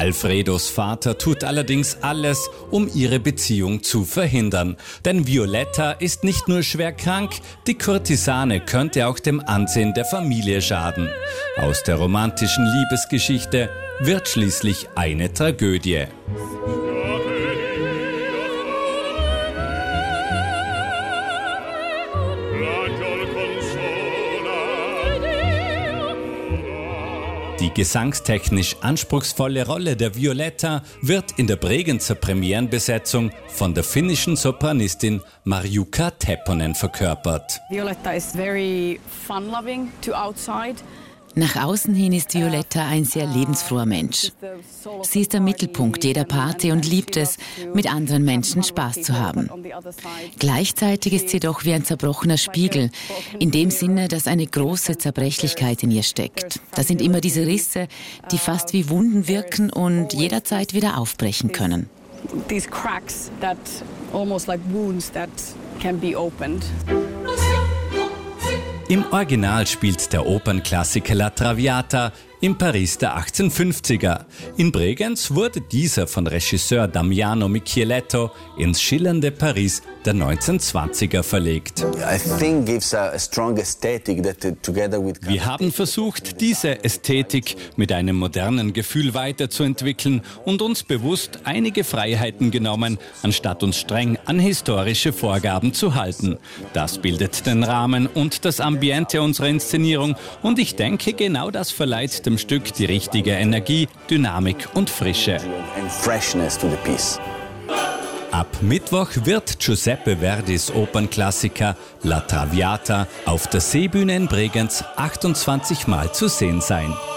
Alfredos Vater tut allerdings alles, um ihre Beziehung zu verhindern. Denn Violetta ist nicht nur schwer krank, die Kurtisane könnte auch dem Ansehen der Familie schaden. Aus der romantischen Liebesgeschichte wird schließlich eine Tragödie. Die gesangstechnisch anspruchsvolle Rolle der Violetta wird in der Bregenzer Premierenbesetzung von der finnischen Sopranistin Marjukka Tepponen verkörpert. Violetta is very fun-loving to outside. Nach außen hin ist Violetta ein sehr lebensfroher Mensch. Sie ist der Mittelpunkt jeder Party und liebt es, mit anderen Menschen Spaß zu haben. Gleichzeitig ist sie doch wie ein zerbrochener Spiegel, in dem Sinne, dass eine große Zerbrechlichkeit in ihr steckt. Da sind immer diese Risse, die fast wie Wunden wirken und jederzeit wieder aufbrechen können. These cracks that almost like wounds that can be opened. Im Original spielt der Opernklassiker La Traviata im Paris der 1850er. In Bregenz wurde dieser von Regisseur Damiano Micheletto ins schillernde Paris der 1920er verlegt. Wir haben versucht, diese Ästhetik mit einem modernen Gefühl weiterzuentwickeln und uns bewusst einige Freiheiten genommen, anstatt uns streng an historische Vorgaben zu halten. Das bildet den Rahmen und das Ambiente unserer Inszenierung und ich denke, genau das verleiht dem Stück die richtige Energie, Dynamik und Frische. Ab Mittwoch wird Giuseppe Verdis Opernklassiker La Traviata auf der Seebühne in Bregenz 28 Mal zu sehen sein.